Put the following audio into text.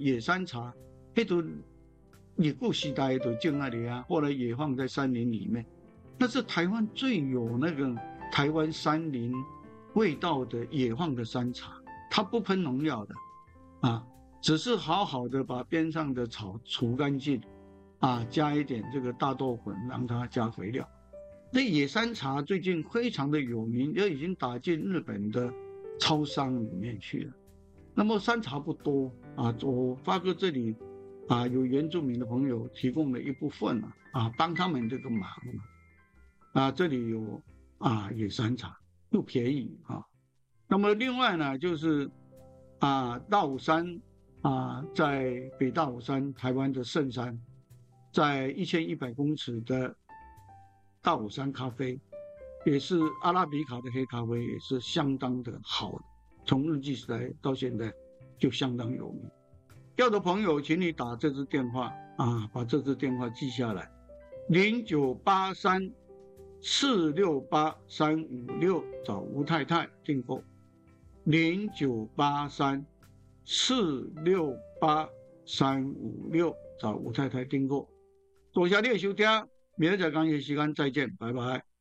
野山茶，那都日据时代都种那里啊，后来也放在山林里面。那是台湾最有那个台湾山林味道的野放的山茶，它不喷农药的啊，只是好好的把边上的草除干净啊，加一点这个大豆粉，让它加肥料。这野山茶最近非常的有名，也已经打进日本的超商里面去了。那么山茶不多啊，我发哥这里啊有原住民的朋友提供了一部分帮他们这个忙这里有野山茶又便宜啊。那么另外呢就是大武山在北大武山台湾的圣山，在1100公尺的大武山咖啡，也是阿拉比卡的黑咖啡，也是相当的好的，从日据时代到现在就相当有名。要的朋友请你打这支电话把这支电话记下来，0983468356找吴太太订购，0983468356找吴太太订购。多谢你的收听，明天再讲的时间再见，拜拜。